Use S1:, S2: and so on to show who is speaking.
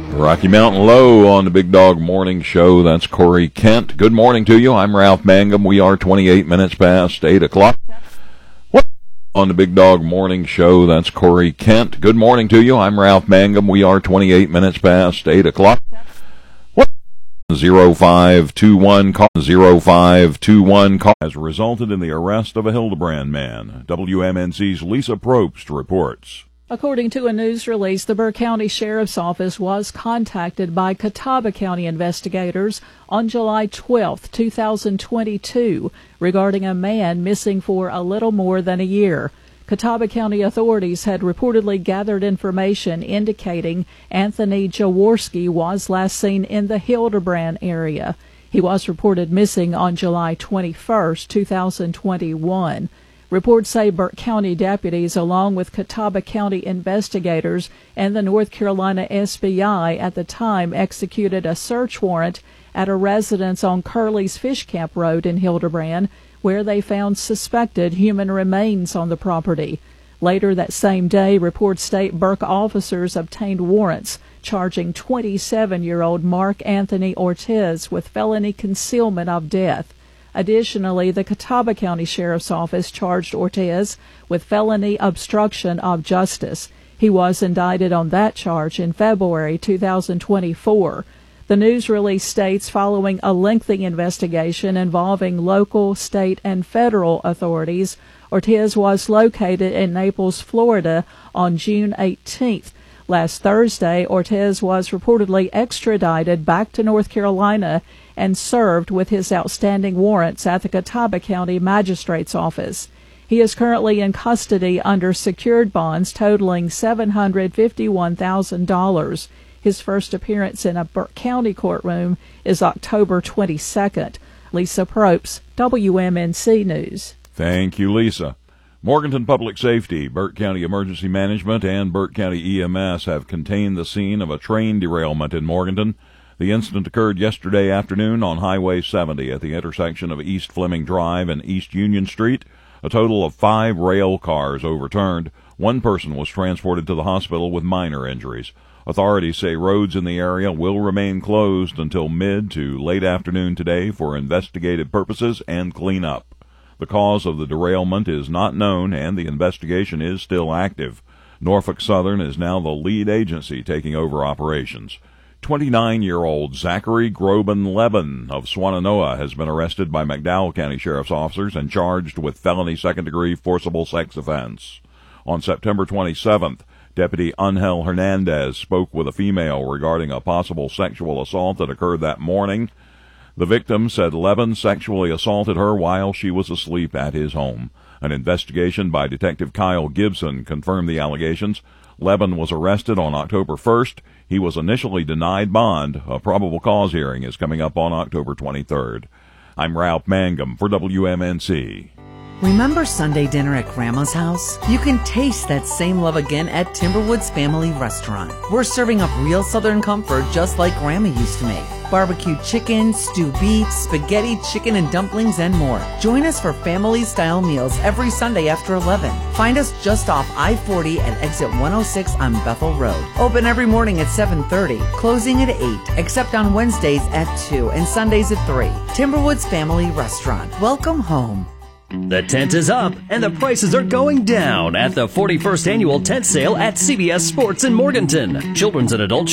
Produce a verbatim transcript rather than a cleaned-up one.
S1: Rocky Mountain Low on the Big Dog Morning Show. That's Corey Kent. Good morning to you. I'm Ralph Mangum. We are twenty-eight minutes past eight o'clock. What on the Big Dog Morning Show? That's Corey Kent. Good morning to you. I'm Ralph Mangum. We are twenty-eight minutes past eight o'clock. What zero five two one call zero five two one call has resulted in the arrest of a Hildebrand man. W M N C's Lisa Probst reports.
S2: According to a news release, the Burke County Sheriff's Office was contacted by Catawba County investigators on July twelfth, two thousand twenty-two, regarding a man missing for a little more than a year. Catawba County authorities had reportedly gathered information indicating Anthony Jaworski was last seen in the Hildebrand area. He was reported missing on July twenty-first, two thousand twenty-one. Reports say Burke County deputies, along with Catawba County investigators and the North Carolina S B I at the time, executed a search warrant at a residence on Curley's Fish Camp Road in Hildebrand, where they found suspected human remains on the property. Later that same day, reports state Burke officers obtained warrants charging twenty-seven-year-old Mark Anthony Ortiz with felony concealment of death. Additionally, the Catawba County Sheriff's Office charged Ortiz with felony obstruction of justice. He was indicted on that charge in February two thousand twenty-four. The news release states, following a lengthy investigation involving local, state, and federal authorities, Ortiz was located in Naples, Florida on June eighteenth. Last Thursday, Ortiz was reportedly extradited back to North Carolina and served with his outstanding warrants at the Catawba County Magistrate's Office. He is currently in custody under secured bonds totaling seven hundred fifty-one thousand dollars. His first appearance in a Burke County courtroom is October twenty-second. Lisa Probst, W M N C News.
S1: Thank you, Lisa. Morganton Public Safety, Burke County Emergency Management, and Burke County E M S have contained the scene of a train derailment in Morganton. The incident occurred yesterday afternoon on Highway seventy at the intersection of East Fleming Drive and East Union Street. A total of five rail cars overturned. One person was transported to the hospital with minor injuries. Authorities say roads in the area will remain closed until mid to late afternoon today for investigative purposes and cleanup. The cause of the derailment is not known, and the investigation is still active. Norfolk Southern is now the lead agency taking over operations. twenty-nine-year-old Zachary Groban Levin of Swannanoa has been arrested by McDowell County Sheriff's officers and charged with felony second-degree forcible sex offense. On September twenty-seventh, Deputy Angel Hernandez spoke with a female regarding a possible sexual assault that occurred that morning. The victim said Levin sexually assaulted her while she was asleep at his home. An investigation by Detective Kyle Gibson confirmed the allegations. Levin was arrested on October first. He was initially denied bond. A probable cause hearing is coming up on October twenty-third. I'm Ralph Mangum for W M N C.
S3: Remember Sunday dinner at Grandma's house? You can taste that same love again at Timberwoods Family Restaurant. We're serving up real Southern comfort just like Grandma used to make. Barbecued chicken, stew beef, spaghetti, chicken and dumplings, and more. Join us for family-style meals every Sunday after eleven. Find us just off I forty at exit one oh six on Bethel Road. Open every morning at seven thirty, closing at eight, except on Wednesdays at two and Sundays at three. Timberwoods Family Restaurant. Welcome home.
S4: The tent is up, and the prices are going down at the forty-first Annual Tent Sale at C B S Sports in Morganton. Children's and adult